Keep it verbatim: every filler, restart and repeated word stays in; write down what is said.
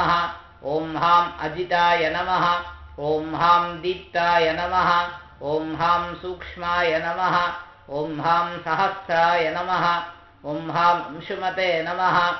नमः। ॐ हां अजिताय नमः। ॐ हां दीप्ताय नमः। ॐ हां सूक्ष्माय नमः। ॐ हां सहस्राय नमः। ॐ हां अंशुमते नमः।